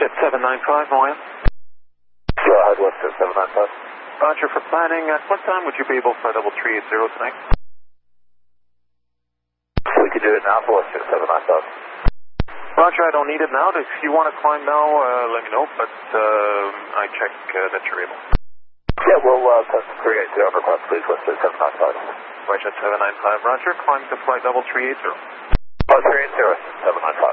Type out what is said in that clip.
WestJet 795, Moya. Go ahead, WestJet 795. Roger, for planning, at what time would you be able for 3380 tonight? We could do it now for WestJet 795. Roger, I don't need it now. If you want to climb now, let me know, but I check that you're able. Yeah, we'll test 380 on request, please, WestJet 795. WestJet 795, Roger, climb to flight 3380. 380, 795.